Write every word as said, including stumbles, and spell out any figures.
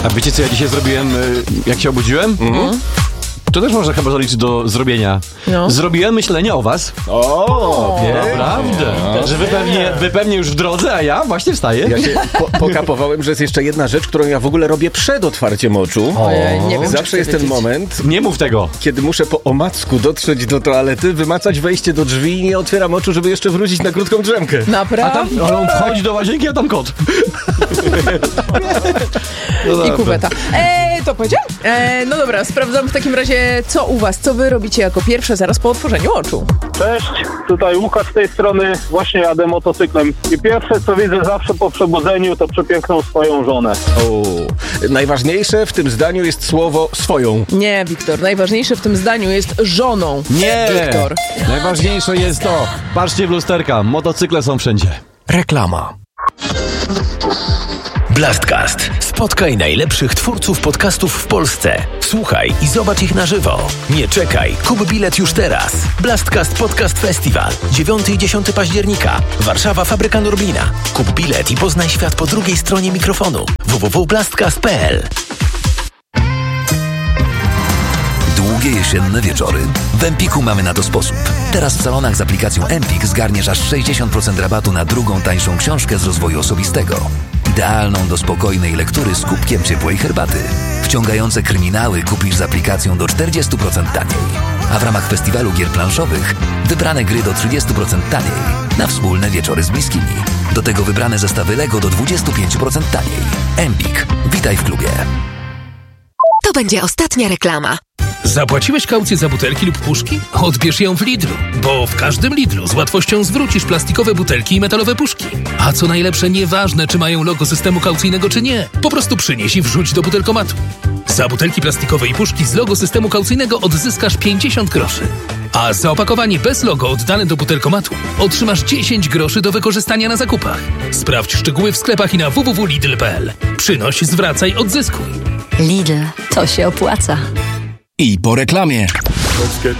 A wiecie, co ja dzisiaj zrobiłem, jak się obudziłem? Mhm. To też można chyba zaliczyć do zrobienia. No. Zrobiłem myślenie o was. O, naprawdę. No. Że wy pewnie, wy pewnie już w drodze, a ja właśnie wstaję. Ja się po, pokapowałem, że jest jeszcze jedna rzecz, którą ja w ogóle robię przed otwarciem oczu. Ojej, nie wiem, Zawsze jest ten wiedzieć. moment, nie mów tego, kiedy muszę po omacku dotrzeć do toalety, wymacać wejście do drzwi i nie otwieram oczu, żeby jeszcze wrócić na krótką drzemkę. Naprawdę? A tam, ale on wchodzi do łazienki, a tam kot. No I kuweta. Eee, to powiedział? Eee, no dobra, sprawdzam w takim razie, co u was, co wy robicie jako pierwsze zaraz po otworzeniu oczu. Cześć, tutaj Łukasz z tej strony, właśnie jadę motocyklem i pierwsze co widzę zawsze po przebudzeniu to przepiękną swoją żonę. O, najważniejsze w tym zdaniu jest słowo swoją. Nie, Wiktor, najważniejsze w tym zdaniu jest żoną. Nie, Wiktor. Najważniejsze jest to, patrzcie w lusterka, motocykle są wszędzie. Reklama. Blastcast. Spotkaj najlepszych twórców podcastów w Polsce. Słuchaj i zobacz ich na żywo. Nie czekaj, kup bilet już teraz. Blastcast Podcast Festival. dziewiątego i dziesiątego października. Warszawa, Fabryka Norblina. Kup bilet i poznaj świat po drugiej stronie mikrofonu. w w w kropka blastcast kropka p l. Długie jesienne wieczory. W Empiku mamy na to sposób. Teraz w salonach z aplikacją Empik zgarniesz aż sześćdziesiąt procent rabatu na drugą tańszą książkę z rozwoju osobistego. Idealną do spokojnej lektury z kubkiem ciepłej herbaty. Wciągające kryminały kupisz z aplikacją do czterdzieści procent taniej. A w ramach festiwalu gier planszowych wybrane gry do trzydzieści procent taniej. Na wspólne wieczory z bliskimi. Do tego wybrane zestawy Lego do dwadzieścia pięć procent taniej. Empik. Witaj w klubie. To będzie ostatnia reklama. Zapłaciłeś kaucję za butelki lub puszki? Odbierz ją w Lidlu, bo w każdym Lidlu z łatwością zwrócisz plastikowe butelki i metalowe puszki. A co najlepsze, nieważne czy mają logo systemu kaucyjnego czy nie, po prostu przynieś i wrzuć do butelkomatu. Za butelki plastikowe i puszki z logo systemu kaucyjnego odzyskasz pięćdziesiąt groszy. A za opakowanie bez logo oddane do butelkomatu otrzymasz dziesięć groszy do wykorzystania na zakupach. Sprawdź szczegóły w sklepach i na w w w kropka lidl kropka p l. Przynoś, zwracaj, odzyskuj. Lidl, to się opłaca. I po reklamie.